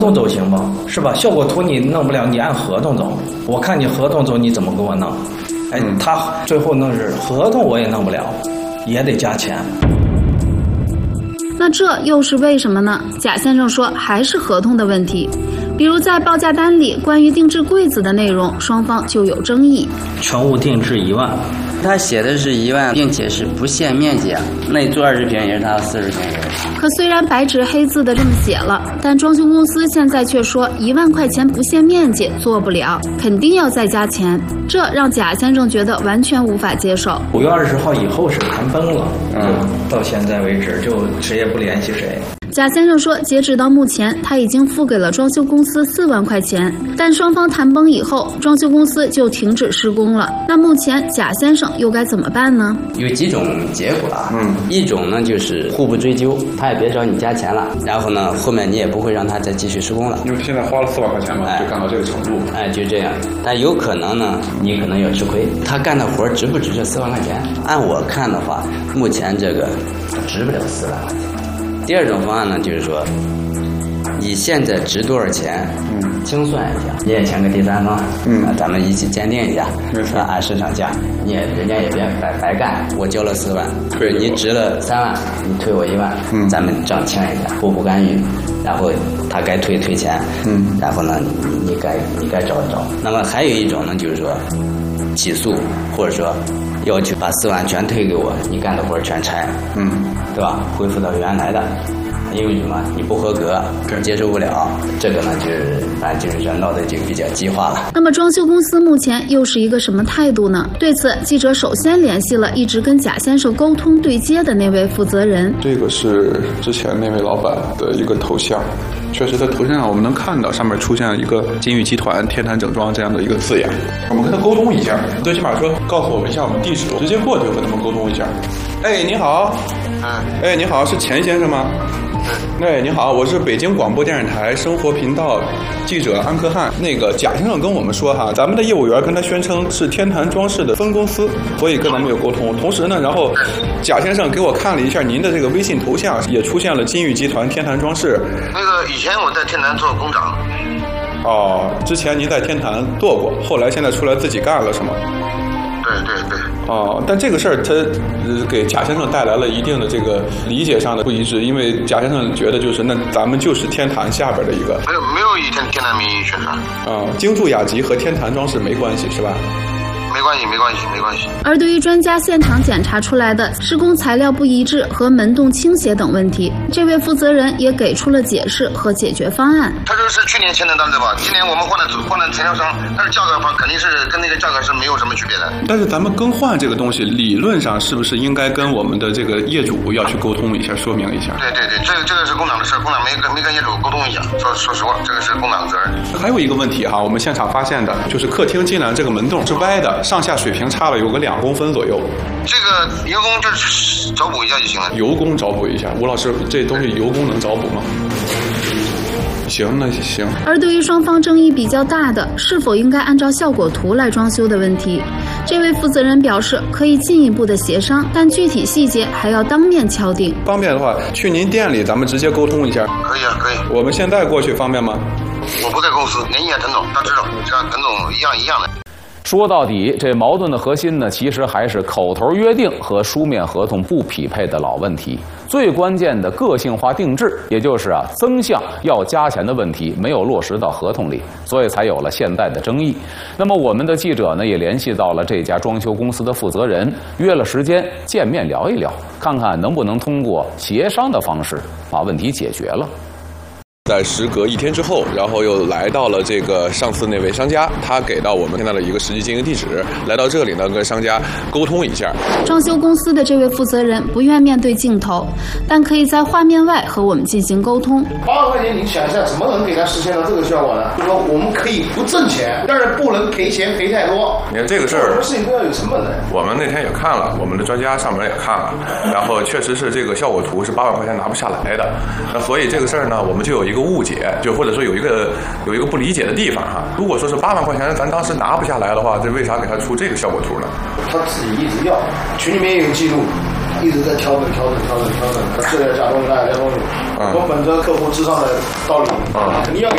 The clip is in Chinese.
动走行吧，是吧？效果图你弄不了，你按合同走。我看你合同走，你怎么给我弄？哎，他最后弄是合同我也弄不了，也得加钱。 那这又是为什么呢？贾先生说还是合同的问题。比如在报价单里关于定制柜子的内容，双方就有争议。 全屋定制1万， 他写的是1万，并且是不限面积啊。那你做20平也是他，40平也是他。 可虽然白纸黑字的这么写了，但装修公司现在却说1万块钱不限面积做不了，肯定要再加钱。这让贾先生觉得完全无法接受。 5月20号以后是谈崩了，到现在为止就谁也不联系谁。 贾先生说，截止到目前，他已经付给了装修公司4万块钱，但双方谈崩以后，装修公司就停止施工了。那目前贾先生又该怎么办呢？ 有几种结果啊，一种呢就是互不追究，他也别找你加钱了，然后呢后面你也不会让他再继续施工了， 因为现在花了4万块钱嘛，就干到这个程度， 就这样。但有可能呢，你可能要吃亏，他干的活值不值这4万块钱？按我看的话，目前这个值不了4万块钱。第二种方案呢，就是说，你现在值多少钱，清算一下，你也请个第三方，咱们一起鉴定一下，按市场价，人家也别白干，我交了4万，你值了3万，你退我1万，咱们账清一下，互不干预，然后他该退钱，然后呢，你该找。那么还有一种呢，就是说起诉，或者说要求把4万全退给我，你干的活全拆，对吧？恢复到原来的，因为什么？你不合格，接受不了，这个呢就是反正就是闹得就比较激化了。 那么装修公司目前又是一个什么态度呢？对此，记者首先联系了一直跟贾先生沟通对接的那位负责人。 这个是之前那位老板的一个头像，确实在头像上我们能看到上面出现一个金域集团天坛整装这样的一个字眼。我们跟他沟通一下，最起码说告诉我们一下我们地址，直接过去跟他们沟通一下。哎，你好，哎，你好，是钱先生吗？哎，你好，我是北京广播电视台生活频道记者安克汉。那个贾先生跟我们说哈，咱们的业务员跟他宣称是天坛装饰的分公司，所以跟咱们有沟通。同时呢，然后贾先生给我看了一下您的这个微信头像，也出现了金域集团天坛装饰。 那个以前我在天坛做工长。 哦，之前您在天坛做过，后来现在出来自己干了是吗？ 对。 哦，但这个事儿他给贾先生带来了一定的这个理解上的不一致，因为贾先生觉得就是那咱们就是天坛下边的一个， 没有以天坛名义宣传。 京筑雅集和天坛装饰没关系是吧？ 没关系。 而对于专家现场检查出来的施工材料不一致和门洞倾斜等问题，这位负责人也给出了解释和解决方案。 他说是去年签的单子吧，今年我们换了材料商，但是价格方肯定是跟那个价格是没有什么区别的。 但是咱们更换这个东西，理论上是不是应该跟我们的这个业主要去沟通一下，说明一下？ 对，这个是工长的事，工长没跟业主沟通一下。说实话，这个是工长的责任。 还有一个问题哈，我们现场发现的就是客厅进来这个门洞是歪的，上下水平差了有个2公分左右。 这个油工这找补一下就行了。 油工找补一下，吴老师，这东西油工能找补吗？行，那行。 而对于双方争议比较大的是否应该按照效果图来装修的问题，这位负责人表示可以进一步的协商，但具体细节还要当面敲定。 方便的话，去您店里咱们直接沟通一下。 可以啊，可以。 我们现在过去方便吗？ 我不在公司，联系下滕总，他知道，这样滕总一样的。 说到底，这矛盾的核心呢，其实还是口头约定和书面合同不匹配的老问题。最关键的个性化定制，也就是增项要加钱的问题，没有落实到合同里，所以才有了现在的争议。那么我们的记者呢，也联系到了这家装修公司的负责人，约了时间见面聊一聊，看看能不能通过协商的方式把问题解决了。 在时隔1天之后，然后又来到了这个上次那位商家，他给到我们现在的一个实际经营地址，来到这里呢，跟商家沟通一下。 装修公司的这位负责人不愿面对镜头，但可以在画面外和我们进行沟通。 8万块钱，你想一下，怎么能给他实现到这个效果呢？就说我们可以不挣钱，但是不能赔钱赔太多。 你看这个事儿， 什么事情都要有成本的。 我们那天也看了，我们的专家上门也看了，然后确实是这个效果图是8万块钱拿不下来的。那所以这个事儿呢，我们就有一个误解，就或者说有一个不理解的地方哈。如果说是8万块钱，咱当时拿不下来的话，这为啥给他出这个效果图呢？ 他自己一直要，群里面也有记录，一直在调整，这要加东西那要加东西。我本着客户至上的道理，肯定要给